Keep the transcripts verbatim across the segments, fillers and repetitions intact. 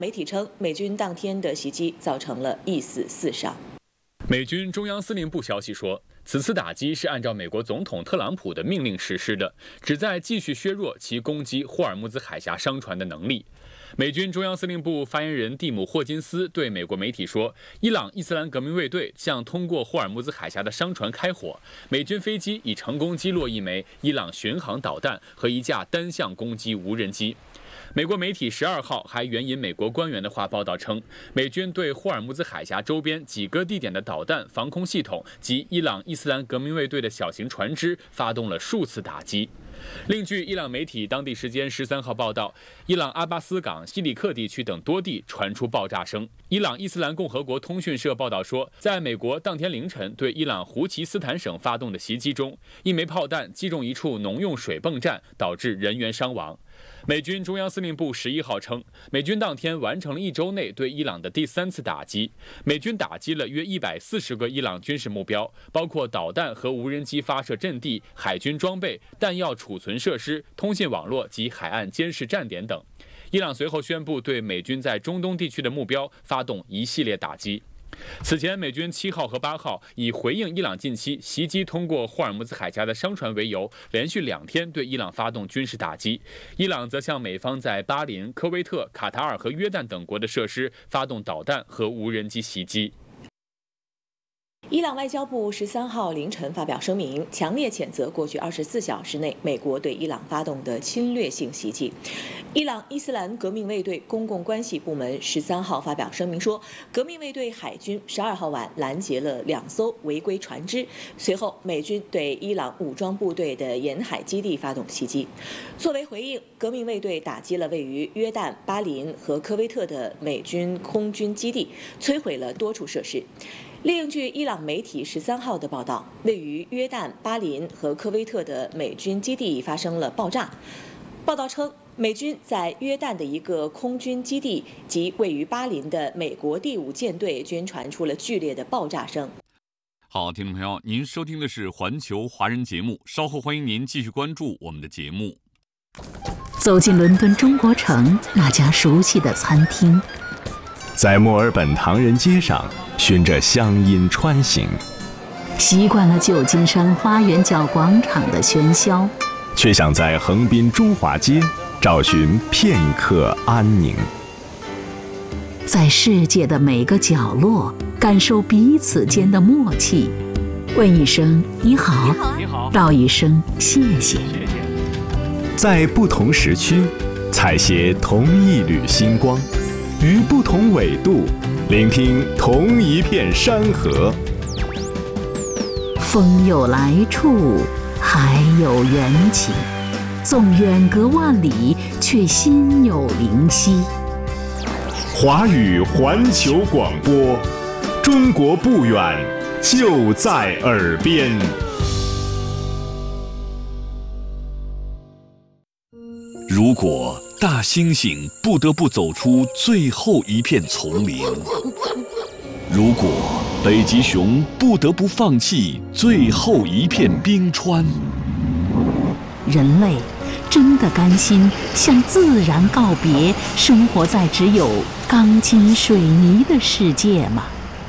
媒体称，美军当天的袭击造成了一死四伤。 美军中央司令部消息说，此次打击是按照美国总统特朗普的命令实施的，旨在继续削弱其攻击霍尔木兹海峡商船的能力。美军中央司令部发言人蒂姆·霍金斯对美国媒体说，伊朗伊斯兰革命卫队向通过霍尔木兹海峡的商船开火，美军飞机已成功击落一枚伊朗巡航导弹和一架单向攻击无人机。美国媒体十二号还援引美国官员的话报道称，美军对霍尔木兹海峡周边几个地点的导弹防空系统及伊朗伊斯兰革命卫队的小型船只发动了数次打击。另据伊朗媒体当地时间十三号报道，伊朗阿巴斯港、西里克地区等多地传出爆炸声。伊朗伊斯兰共和国通讯社报道说，在美国当天凌晨对伊朗胡奇斯坦省发动的袭击中，一枚炮弹击中一处农用水泵站，导致人员伤亡。美军中央司令部十一号称，美军当天完成了一周内对伊朗的第三次打击。美军打击了约一百四十个伊朗军事目标，包括导弹和无人机发射阵地、海军装备、弹药储存设施、通信网络及海岸监视站点等。伊朗随后宣布对美军在中东地区的目标发动一系列打击。此前，美军七号和八号以回应伊朗近期袭击通过霍尔木兹海峡的商船为由，连续两天对伊朗发动军事打击。伊朗则向美方在巴林、科威特、卡塔尔和约旦等国的设施发动导弹和无人机袭击。 伊朗外交部十三号凌晨发表声明，强烈谴责过去二十四小时内美国对伊朗发动的侵略性袭击。伊朗伊斯兰革命卫队公共关系部门十三号发表声明说，革命卫队海军十二号晚拦截了两艘违规船只，随后美军对伊朗武装部队的沿海基地发动袭击。作为回应，革命卫队打击了位于约旦、巴林和科威特的美军空军基地，摧毁了多处设施。另据伊朗媒体十三号的报道，位于约旦、巴林和科威特的美军基地发生了爆炸。报道称，美军在约旦的一个空军基地及位于巴林的美国第五舰队均传出了剧烈的爆炸声。 好，听众朋友，您收听的是环球华人节目，稍后欢迎您继续关注我们的节目。 走进伦敦中国城那家熟悉的餐厅， 在墨尔本唐人街上循着乡音穿行， 习惯了旧金山花园角广场的喧嚣， 却想在横滨中华街找寻片刻安宁。 在世界的每个角落感受彼此间的默契，问一声你好， 你好， 道一声谢谢。 在不同时区采撷同一缕星光，于不同纬度聆听同一片山河。 风有来处，海有缘起，纵远隔万里，却心有灵犀。 华语环球广播，中国不远，就在耳边。 如果大猩猩不得不走出最后一片丛林，如果北极熊不得不放弃最后一片冰川， 人类真的甘心向自然告别，生活在只有钢筋水泥的世界吗？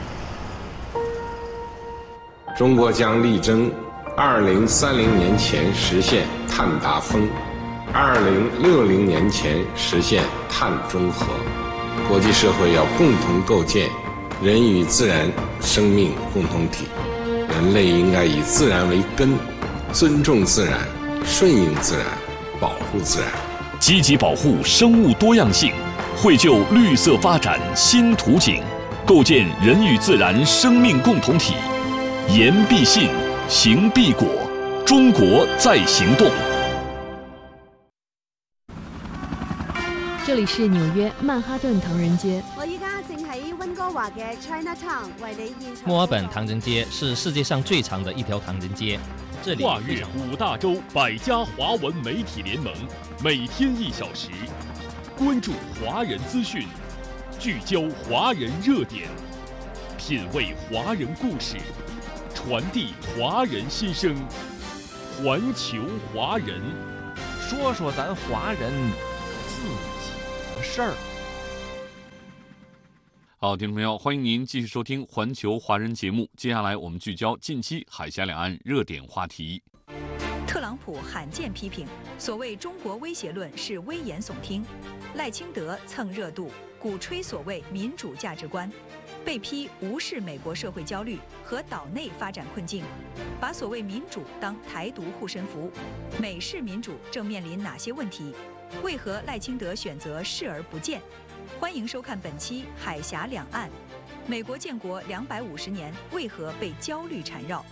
中国将力争二零三零年前实现碳达峰，二零六零年前实现碳中和。国际社会要共同构建人与自然生命共同体，人类应该以自然为根，尊重自然，顺应自然，保护自然， 积极保护生物多样性，绘就绿色发展新图景，构建人与自然生命共同体。言必信，行必果，中国在行动。 这里是纽约曼哈顿唐人街。 我依家正喺温哥華嘅 Chinatown 為你現場。 墨爾本唐人街是世界上最長的一條唐人街。这里跨越五大洲百家华文媒体联盟，每天一小时，关注华人资讯，聚焦华人热点，品味华人故事，传递华人心声。环球华人， 说说咱华人自己的事儿。 好，听众朋友，欢迎您继续收听《环球华人》节目。接下来我们聚焦近期海峡两岸热点话题。 特朗普罕见批评，所谓中国威胁论是危言耸听；赖清德蹭热度，鼓吹所谓民主价值观，被批无视美国社会焦虑和岛内发展困境，把所谓民主当台独护身符。美式民主正面临哪些问题？为何赖清德选择视而不见？欢迎收看本期《海峡两岸》。美国建国两百五十年，为何被焦虑缠绕？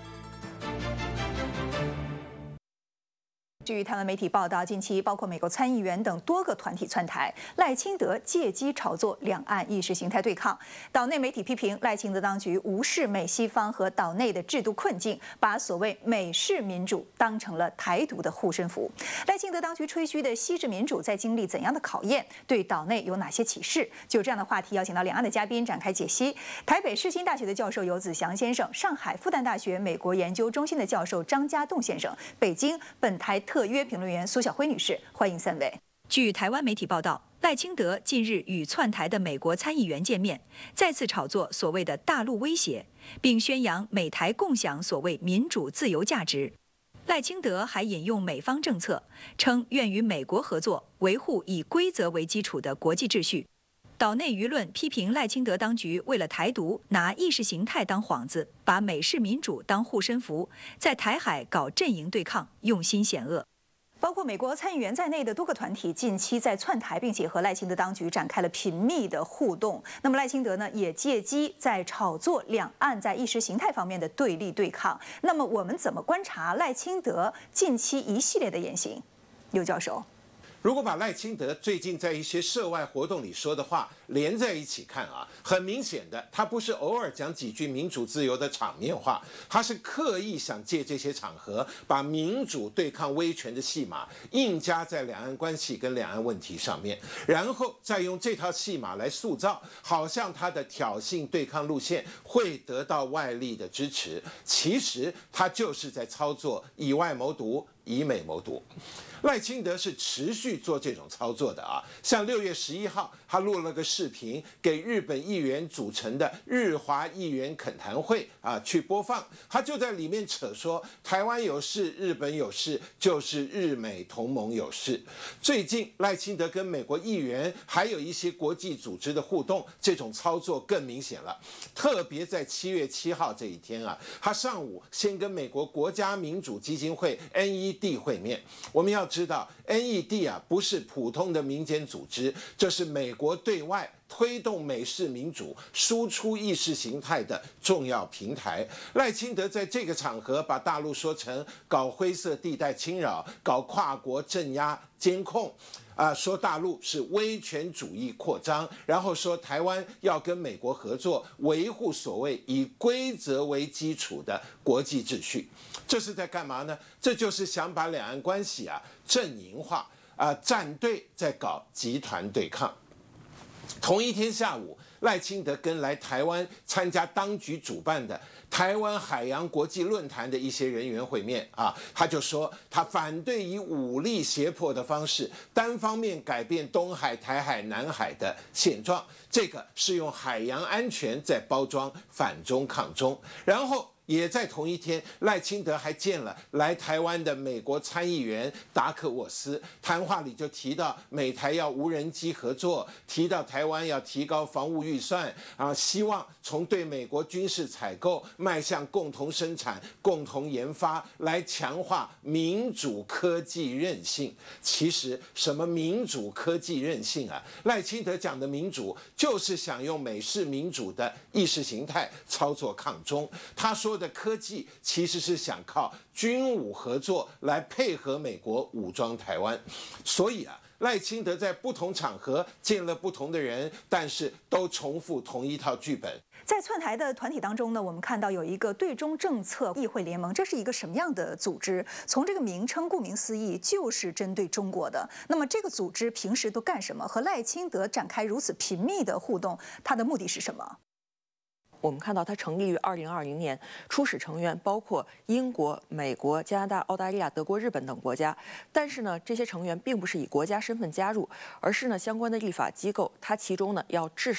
据台湾媒体报道，近期包括美国参议员等多个团体窜台，赖清德借机炒作两岸意识形态对抗。岛内媒体批评赖清德当局无视美西方和岛内的制度困境，把所谓美式民主当成了台独的护身符。赖清德当局吹嘘的西式民主在经历怎样的考验？对岛内有哪些启示？就这样的话题，邀请到两岸的嘉宾展开解析。台北世新大学的教授游子祥先生，上海复旦大学美国研究中心的教授张家栋先生，北京本台特约评论员苏晓辉女士，欢迎三位。据台湾媒体报道，赖清德近日与窜台的美国参议员见面，再次炒作所谓的大陆威胁，并宣扬美台共享所谓民主自由价值。赖清德还引用美方政策，称愿与美国合作，维护以规则为基础的国际秩序。岛内舆论批评赖清德当局为了台独，拿意识形态当幌子，把美式民主当护身符，在台海搞阵营对抗，用心险恶。包括美国参议员在内的多个团体近期在窜台，并且和赖清德当局展开了频密的互动。那么赖清德呢，也借机在炒作两岸在意识形态方面的对立对抗。那么我们怎么观察赖清德近期一系列的言行？刘教授。 如果把赖清德最近在一些涉外活动里说的话连在一起看啊，很明显的，他不是偶尔讲几句民主自由的场面话，他是刻意想借这些场合，把民主对抗威权的戏码硬加在两岸关系跟两岸问题上面，然后再用这套戏码来塑造，好像他的挑衅对抗路线会得到外力的支持，其实他就是在操作以外谋独，以美谋独。赖清德是持续做这种操作的啊，像六月十一号，他录了个视频给日本议员组成的日华议员恳谈会啊去播放，他就在里面扯说台湾有事，日本有事，就是日美同盟有事。最近赖清德跟美国议员还有一些国际组织的互动，这种操作更明显了。特别在七月七号这一天啊，他上午先跟美国国家民主基金会 N E D 会面。我们要知道 N E D 啊不是普通的民间组织，这是美国对外推动美式民主、输出意识形态的重要平台。赖清德在这个场合把大陆说成搞灰色地带侵扰、搞跨国镇压监控。啊，说大陆是威权主义扩张，然后说台湾要跟美国合作，维护所谓以规则为基础的国际秩序。这是在干嘛呢？这就是想把两岸关系啊阵营化啊，站队在搞集团对抗。同一天下午，赖清德跟来台湾参加当局主办的台湾海洋国际论坛的一些人员会面啊，他就说他反对以武力胁迫的方式单方面改变东海、台海、南海的现状，这个是用海洋安全在包装反中抗中。然后也在同一天，赖清德还见了来台湾的美国参议员达克沃斯，谈话里就提到美台要无人机合作，提到台湾要提高防务预算啊，希望从对美国军事采购迈向共同生产、共同研发，来强化民主科技韧性。其实什么民主科技韧性啊？赖清德讲的民主就是想用美式民主的意识形态操作抗中。他说的科技其实是想靠军武合作来配合美国武装台湾。所以啊，赖清德在不同场合见了不同的人，但是都重复同一套剧本。 在窜台的团体当中呢，我们看到有一个对中政策议会联盟，这是一个什么样的组织？从这个名称顾名思义，就是针对中国的。那么这个组织平时都干什么？和赖清德展开如此频密的互动，它的目的是什么？ 我们看到它成立于二零二零年，初始成员包括英国、美国、加拿大、澳大利亚、德国、日本等国家。但是呢，这些成员并不是以国家身份加入，而是呢相关的立法机构，它其中呢要至少